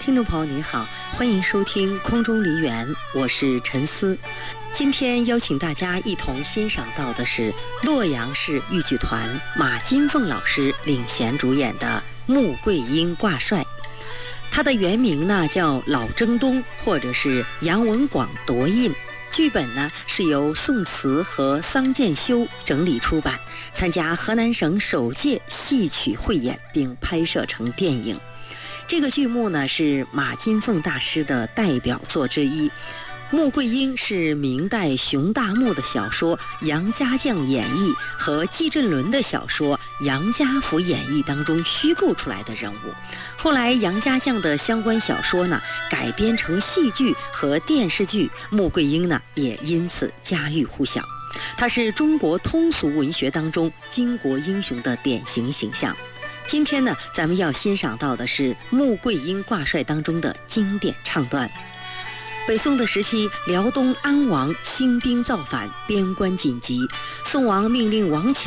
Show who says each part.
Speaker 1: 听众朋友您好，欢迎收听空中梨园，我是陈思。今天邀请大家一同欣赏到的是洛阳市豫剧团马金凤老师领衔主演的《穆桂英挂帅》。它的原名呢叫老征东，或者是杨文广夺印。剧本呢是由宋慈和桑建修整理出版，参加河南省首届戏曲汇演，并拍摄成电影。这个剧目呢是马金凤大师的代表作之一。穆桂英是明代熊大牧的小说《杨家将演义》和纪振伦的小说《杨家府演义》当中虚构出来的人物。后来杨家将的相关小说呢改编成戏剧和电视剧，穆桂英呢也因此家喻户晓。她是中国通俗文学当中巾帼英雄的典型形象。今天呢，咱们要欣赏到的是穆桂英挂帅当中的经典唱段。北宋的时期，辽东安王兴兵造反，边关紧急，宋王命令王强